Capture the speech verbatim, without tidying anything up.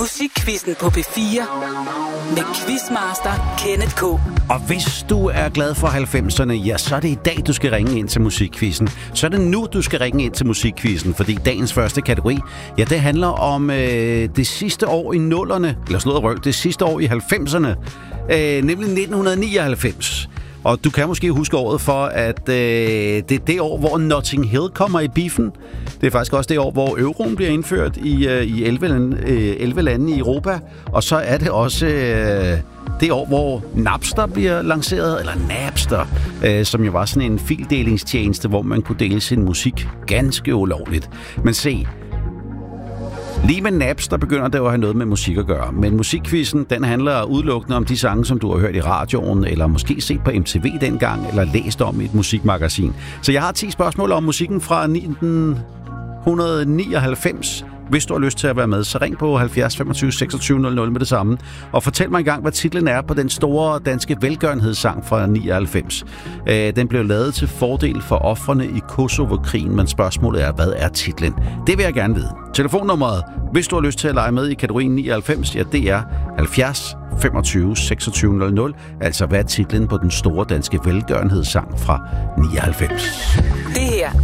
Musikquizzen på P fire med Quizmaster Kenneth K. Og hvis du er glad for halvfemserne, ja, så er det i dag, du skal ringe ind til Musikquizzen. Så er det nu, du skal ringe ind til Musikquizzen, fordi dagens første kategori, ja, det handler om øh, det sidste år i nullerne, eller slået og røv, det sidste år i halvfemserne, øh, nemlig nitten nioghalvfems. Og du kan måske huske året for, at øh, det er det år, hvor Notting Hill kommer i biffen. Det er faktisk også det år, hvor euroen bliver indført i, øh, i elleve, øh, elleve lande i Europa. Og så er det også øh, det år, hvor Napster bliver lanceret, eller Napster, øh, som jo var sådan en fildelingstjeneste, hvor man kunne dele sin musik ganske ulovligt. Men se, lige med Napster begynder det at have noget med musik at gøre. Men Musikquizzen, den handler udelukkende om de sange, som du har hørt i radioen, eller måske set på M T V dengang, eller læst om i et musikmagasin. Så jeg har ti spørgsmål om musikken fra nitten nioghalvfems. Hvis du har lyst til at være med, så ring på halvfjerds femogtyve seksogtyve nul nul med det samme. Og fortæl mig engang, hvad titlen er på den store danske velgørenhedssang fra nioghalvfems. Øh, den blev lavet til fordel for ofrene i Kosovo-krigen, men spørgsmålet er, hvad er titlen? Det vil jeg gerne vide. Telefonnummeret, hvis du har lyst til at lege med i kategorien nioghalvfems, ja, det er halvfjerds femogtyve seksogtyve nul nul. Altså, hvad er titlen på den store danske velgørenhedssang fra nioghalvfems? Det her